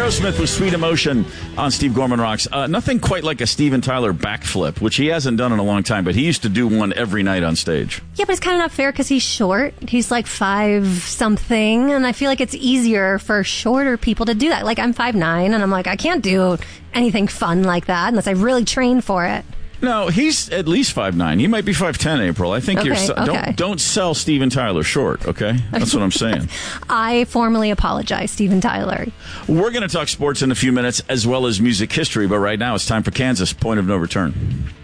Aerosmith with Sweet Emotion on Steve Gorman Rocks. Nothing quite like a Steven Tyler backflip, which he hasn't done in a long time, but he used to do one every night on stage. Yeah, but it's kind of not fair because he's short. He's like 5-something, and I feel like it's easier for shorter people to do that. Like, I'm 5'9", and I'm like, I can't do anything fun like that unless I really train for it. No, he's at least 5'9". He might be 5'10", April. I think don't sell Steven Tyler short, okay? That's what I'm saying. I formally apologize, Steven Tyler. We're going to talk sports in a few minutes as well as music history, but right now it's time for Kansas Point of No Return.